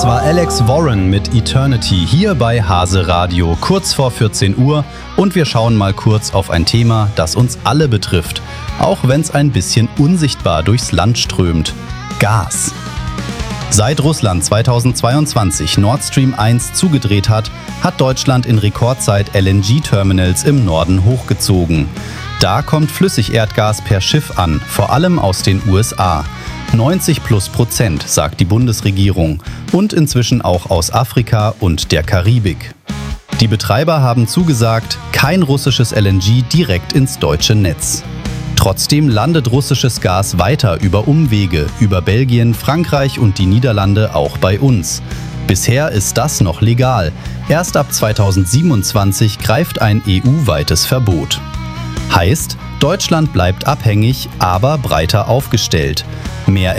Das war Alex Warren mit Eternity hier bei Hase Radio, kurz vor 14 Uhr. Und wir schauen mal kurz auf ein Thema, das uns alle betrifft, auch wenn es ein bisschen unsichtbar durchs Land strömt. Gas. Seit Russland 2022 Nord Stream 1 zugedreht hat, hat Deutschland in Rekordzeit LNG-Terminals im Norden hochgezogen. Da kommt Flüssigerdgas per Schiff an, vor allem aus den USA. 90+%, sagt die Bundesregierung, und inzwischen auch aus Afrika und der Karibik. Die Betreiber haben zugesagt, kein russisches LNG direkt ins deutsche Netz. Trotzdem landet russisches Gas weiter über Umwege, über Belgien, Frankreich und die Niederlande auch bei uns. Bisher ist das noch legal. Erst ab 2027 greift ein EU-weites Verbot. Heißt, Deutschland bleibt abhängig, aber breiter aufgestellt. Mehr